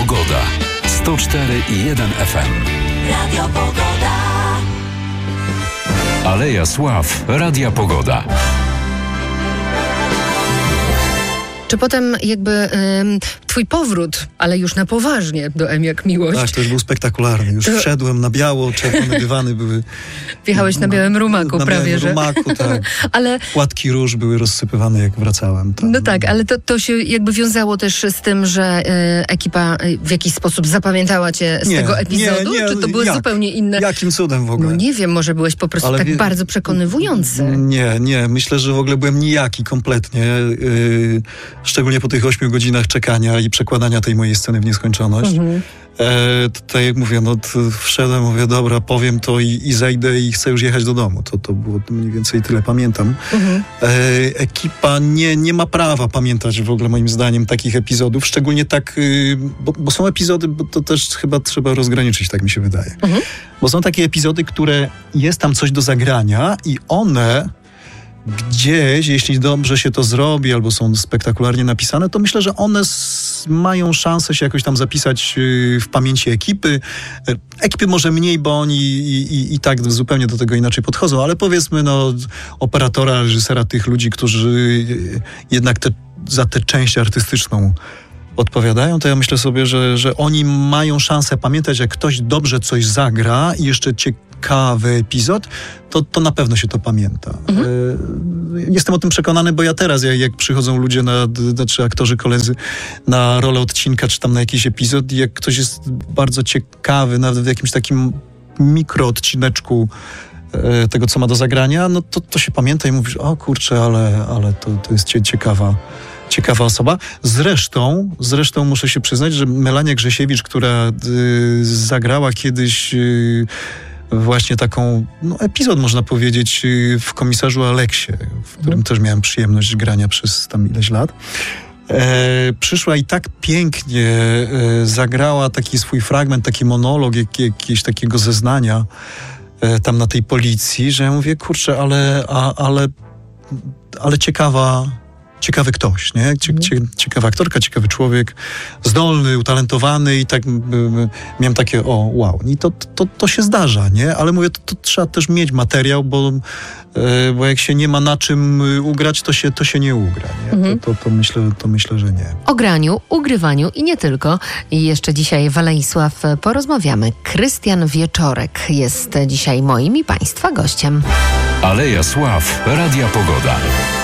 Pogoda. 104,1 FM. Radio Pogoda. Aleja Sław. Radia Pogoda. Czy potem jakby twój powrót, ale już na poważnie do M jak miłość? Tak, to już był spektakularny. Już wszedłem na biało, czerwone dywany były... Wjechałeś na białym rumaku prawie, że? Na białym rumaku, tak. Ale płatki róż były rozsypywane, jak wracałem. Tam. No tak, ale to się jakby wiązało też z tym, że ekipa w jakiś sposób zapamiętała cię z tego epizodu? Nie, czy to były zupełnie inne? Jakim cudem w ogóle? No nie wiem, może byłeś po prostu tak bardzo przekonywujący. Nie. Myślę, że w ogóle byłem nijaki kompletnie. Szczególnie po tych 8 godzinach czekania i przekładania tej mojej sceny w nieskończoność. Tak jak mówię, wszedłem, mówię, dobra, powiem to i zejdę i chcę już jechać do domu. To było mniej więcej tyle, pamiętam. Ekipa nie ma prawa pamiętać w ogóle, moim zdaniem, takich epizodów, szczególnie tak, bo są epizody, bo to też chyba trzeba rozgraniczyć, tak mi się wydaje. Bo są takie epizody, które jest tam coś do zagrania i one gdzieś, jeśli dobrze się to zrobi, albo są spektakularnie napisane, to myślę, że one mają szansę się jakoś tam zapisać w pamięci ekipy. Ekipy może mniej, bo oni i tak zupełnie do tego inaczej podchodzą, ale powiedzmy, operatora, reżysera, tych ludzi, którzy jednak za tę część artystyczną odpowiadają, to ja myślę sobie, że oni mają szansę pamiętać, jak ktoś dobrze coś zagra i jeszcze ciekawy epizod, to na pewno się to pamięta. Jestem o tym przekonany, bo ja teraz, jak przychodzą ludzie, czy aktorzy, koledzy na rolę odcinka, czy tam na jakiś epizod, i jak ktoś jest bardzo ciekawy, nawet w jakimś takim mikroodcineczku tego, co ma do zagrania, to się pamięta i mówisz, o kurczę, ale to jest ciekawa osoba. Zresztą muszę się przyznać, że Melania Grzesiewicz, która zagrała kiedyś właśnie taką, epizod można powiedzieć, w Komisarzu Aleksie, w którym też miałem przyjemność grania przez tam ileś lat. Przyszła i tak pięknie zagrała taki swój fragment, taki monolog, jakiegoś takiego zeznania tam na tej policji, że ja mówię, kurczę, ale ciekawy ktoś, nie? Ciekawa aktorka, ciekawy człowiek, zdolny, utalentowany i tak miałem takie, wow. I to się zdarza, nie? Ale mówię, to trzeba też mieć materiał, bo jak się nie ma na czym ugrać, to się nie ugra, nie? To myślę, że nie. O graniu, ugrywaniu i nie tylko. I jeszcze dzisiaj w Alei Sław porozmawiamy. Krystian Wieczorek jest dzisiaj moim i Państwa gościem. Aleja Sław. Radia Pogoda.